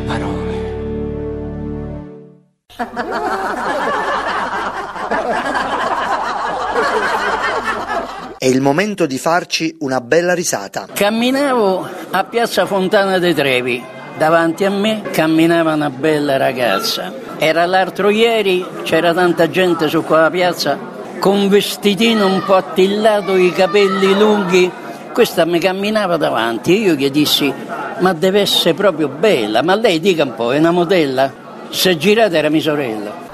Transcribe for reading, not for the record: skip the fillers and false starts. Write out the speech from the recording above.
parole. È il momento di farci una bella risata. Camminavo a Piazza Fontana dei Trevi. Davanti a me camminava una bella ragazza. Era l'altro ieri, c'era tanta gente su quella piazza con un vestitino un po' attillato, i capelli lunghi. Questa mi camminava davanti e io gli dissi: ma deve essere proprio bella, ma lei dica un po', è una modella? Se girate era mia sorella.